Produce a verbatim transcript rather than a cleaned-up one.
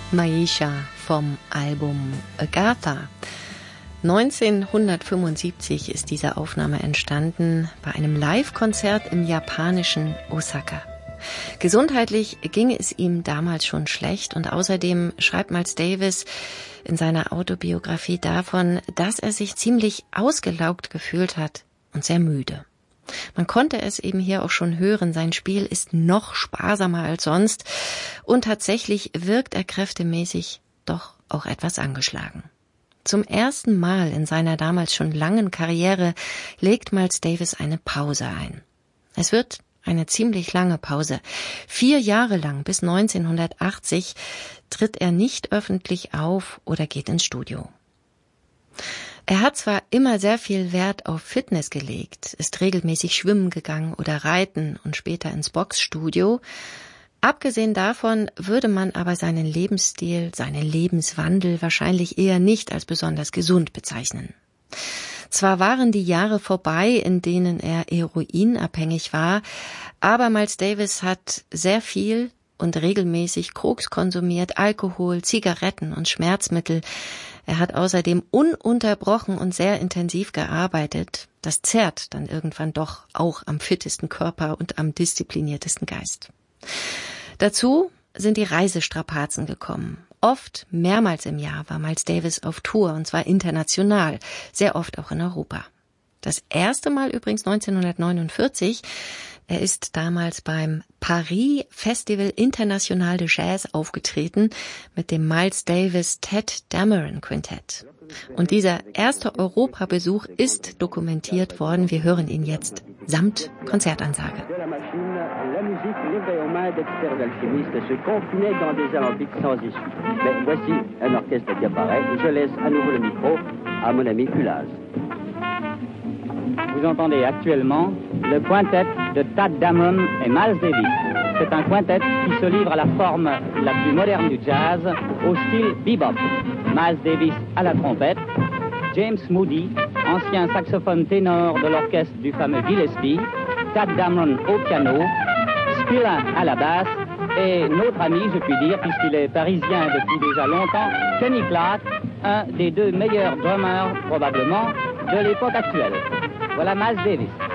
Maisha vom Album Agatha. neunzehnhundertfünfundsiebzig ist diese Aufnahme entstanden bei einem Live-Konzert im japanischen Osaka. Gesundheitlich ging es ihm damals schon schlecht und außerdem schreibt Miles Davis in seiner Autobiografie davon, dass er sich ziemlich ausgelaugt gefühlt hat und sehr müde. Man konnte es eben hier auch schon hören, sein Spiel ist noch sparsamer als sonst und tatsächlich wirkt er kräftemäßig doch auch etwas angeschlagen. Zum ersten Mal in seiner damals schon langen Karriere legt Miles Davis eine Pause ein. Es wird eine ziemlich lange Pause. Vier Jahre lang, bis neunzehnhundertachtzig, tritt er nicht öffentlich auf oder geht ins Studio. Er hat zwar immer sehr viel Wert auf Fitness gelegt, ist regelmäßig schwimmen gegangen oder reiten und später ins Boxstudio. Abgesehen davon würde man aber seinen Lebensstil, seinen Lebenswandel wahrscheinlich eher nicht als besonders gesund bezeichnen. Zwar waren die Jahre vorbei, in denen er heroinabhängig war, aber Miles Davis hat sehr viel und regelmäßig Koks konsumiert, Alkohol, Zigaretten und Schmerzmittel. Er hat außerdem ununterbrochen und sehr intensiv gearbeitet. Das zerrt dann irgendwann doch auch am fittesten Körper und am diszipliniertesten Geist. Dazu sind die Reisestrapazen gekommen. Oft, mehrmals im Jahr, war Miles Davis auf Tour, und zwar international, sehr oft auch in Europa. Das erste Mal übrigens neunzehnhundertneunundvierzig. Er ist damals beim Paris Festival International de Jazz aufgetreten mit dem Miles Davis Tadd Dameron Quintett. Und dieser erste Europabesuch ist dokumentiert worden. Wir hören ihn jetzt samt Konzertansage. La musique livrait aux mains d'experts d'alchimistes se confinait dans des alambics sans issue. Mais voici un orchestre qui apparaît. Je laisse à nouveau le micro à mon ami Kulaz. Vous entendez actuellement le quintet de Tadd Dameron et Miles Davis. C'est un quintet qui se livre à la forme la plus moderne du jazz, au style bebop. Miles Davis à la trompette, James Moody, ancien saxophone ténor de l'orchestre du fameux Gillespie, Tadd Dameron au piano, Spillane à la basse et notre ami, je puis dire, puisqu'il est parisien depuis déjà longtemps, Kenny Clarke, un des deux meilleurs drummers probablement de l'époque actuelle. Voilà Miles Davis.